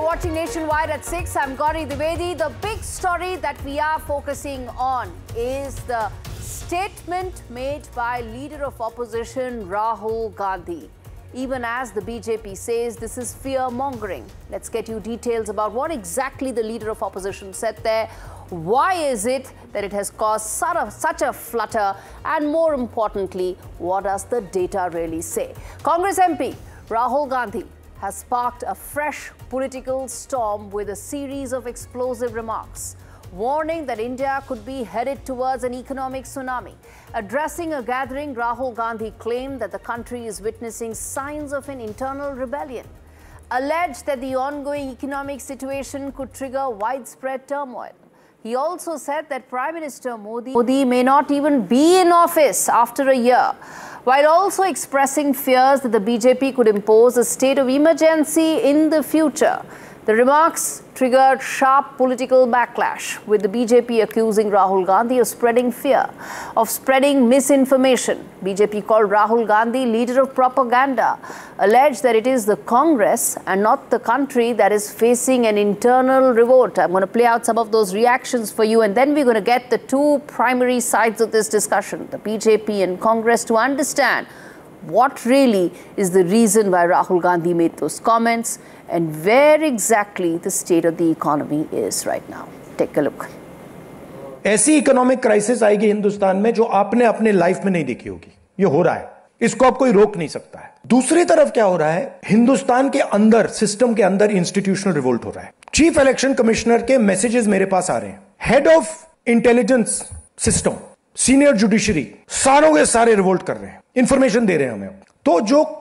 watching Nationwide at 6. I'm Gauri Dwivedi. The big story that we are focusing on is the statement made by leader of opposition Rahul Gandhi. Even as the BJP says this is fear-mongering. Let's get you details about what exactly the leader of opposition said there. Why is it that it has caused such a flutter? And more importantly, what does the data really say? Congress MP Rahul Gandhi has sparked a fresh political storm with a series of explosive remarks, warning that India could be headed towards an economic tsunami. Addressing a gathering, Rahul Gandhi claimed that the country is witnessing signs of an internal rebellion, alleged that the ongoing economic situation could trigger widespread turmoil. He also said that Prime Minister Modi may not even be in office after a year, while also expressing fears that the BJP could impose a state of emergency in the future. The remarks triggered sharp political backlash, with the BJP accusing Rahul Gandhi of spreading fear, of spreading misinformation. BJP called Rahul Gandhi leader of propaganda, alleged that it is the Congress and not the country that is facing an internal revolt. I'm going to play out some of those reactions for you, and then we're going to get the two primary sides of this discussion, the BJP and Congress, to understand what really is the reason why Rahul Gandhi made those comments and where exactly the state of the economy is right now. Take a look. ऐसी economic crisis आएगी हिंदुस्तान में जो आपने अपने life में नहीं देखी होगी। ये हो रहा है, इसको आप कोई रोक नहीं सकता है। दूसरी तरफ क्या हो रहा है, हिंदुस्तान के अंदर, सिस्टम के अंदर इंस्टीट्यूशनल रिवोल्ट हो रहा है। चीफ इलेक्शन कमिश्नर के मैसेजेस मेरे पास आ रहे हैं। Head of intelligence system, senior judiciary, सारों के सारे रिवोल्ट कर रहे हैं, इंफॉर्मेशन दे रहे हैं हमें। तो जो